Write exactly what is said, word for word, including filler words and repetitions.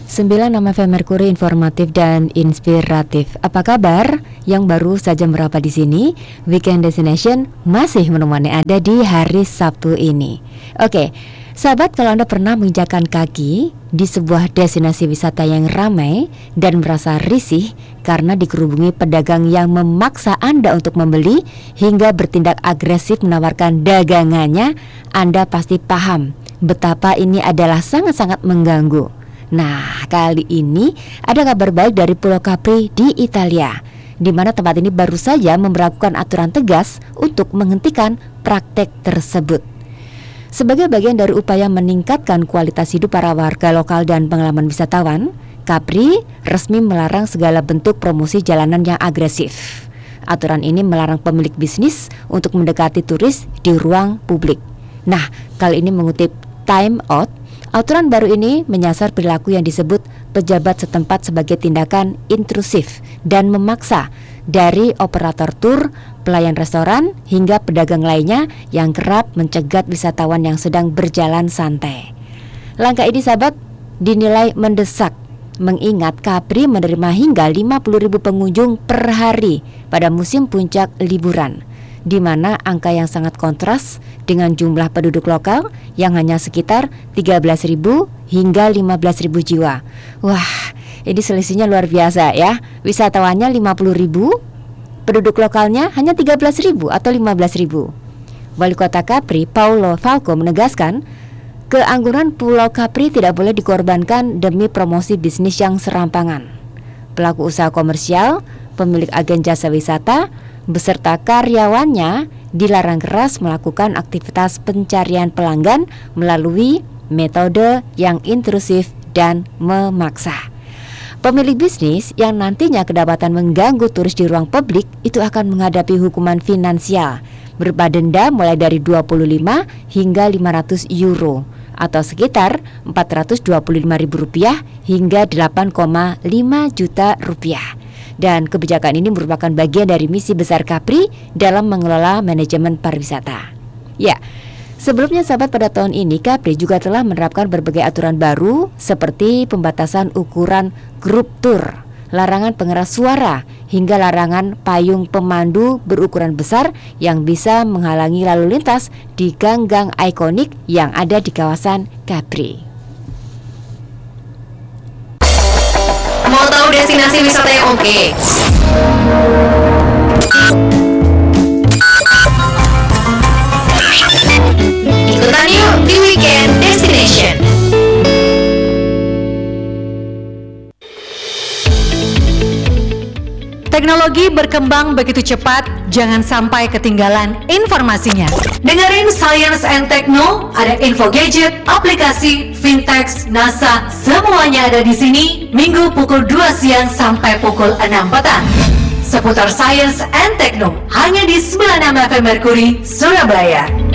sembilan enam F M Merkuri, informatif dan inspiratif. Apa kabar yang baru saja merapat di sini? Weekend Destination masih menemani Anda di hari Sabtu ini. Oke, sahabat, kalau Anda pernah menginjakan kaki di sebuah destinasi wisata yang ramai dan merasa risih karena dikerubungi pedagang yang memaksa Anda untuk membeli hingga bertindak agresif menawarkan dagangannya, Anda pasti paham betapa ini adalah sangat-sangat mengganggu. Nah, kali ini ada kabar baik dari Pulau Capri di Italia, di mana tempat ini baru saja memberlakukan aturan tegas untuk menghentikan praktek tersebut. Sebagai bagian dari upaya meningkatkan kualitas hidup para warga lokal dan pengalaman wisatawan, Capri resmi melarang segala bentuk promosi jalanan yang agresif. Aturan ini melarang pemilik bisnis untuk mendekati turis di ruang publik. Nah, kali ini mengutip Time Out, aturan baru ini menyasar perilaku yang disebut pejabat setempat sebagai tindakan intrusif dan memaksa dari operator tur, pelayan restoran, hingga pedagang lainnya yang kerap mencegat wisatawan yang sedang berjalan santai. Langkah ini, sahabat, dinilai mendesak, mengingat Capri menerima hingga lima puluh ribu pengunjung per hari pada musim puncak liburan, di mana angka yang sangat kontras dengan jumlah penduduk lokal yang hanya sekitar tiga belas ribu hingga lima belas ribu jiwa. Wah, ini selisihnya luar biasa ya. Wisatawannya lima puluh ribu, penduduk lokalnya hanya tiga belas ribu atau lima belas ribu. Wali Kota Capri, Paolo Falco, menegaskan keangguran Pulau Capri tidak boleh dikorbankan demi promosi bisnis yang serampangan. Pelaku usaha komersial, pemilik agen jasa wisata, beserta karyawannya dilarang keras melakukan aktivitas pencarian pelanggan melalui metode yang intrusif dan memaksa. Pemilik bisnis yang nantinya kedapatan mengganggu turis di ruang publik itu akan menghadapi hukuman finansial berupa denda mulai dari dua puluh lima hingga lima ratus euro atau sekitar empat ratus dua puluh lima ribu rupiah hingga delapan koma lima juta rupiah. Dan kebijakan ini merupakan bagian dari misi besar Capri dalam mengelola manajemen pariwisata. Ya, sebelumnya, sahabat, pada tahun ini Capri juga telah menerapkan berbagai aturan baru seperti pembatasan ukuran grup tur, larangan pengeras suara, hingga larangan payung pemandu berukuran besar yang bisa menghalangi lalu lintas di gang-gang ikonik yang ada di kawasan Capri. Mau tahu destinasi wisata yang oke? Ikutan yuk di Weekend Destination. Teknologi berkembang begitu cepat, jangan sampai ketinggalan informasinya. Dengerin Science and Techno, ada info gadget, aplikasi, fintech, NASA, semuanya ada di sini. Minggu pukul dua siang sampai pukul enam petang. Seputar Science and Techno, hanya di sembilan puluh enam F M Merkuri, Surabaya.